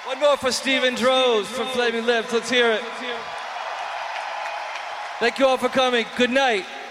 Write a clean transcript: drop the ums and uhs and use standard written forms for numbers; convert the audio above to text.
One more for Stephen Droz from Flaming Lips. Let's hear it. Thank you all for coming. Good night.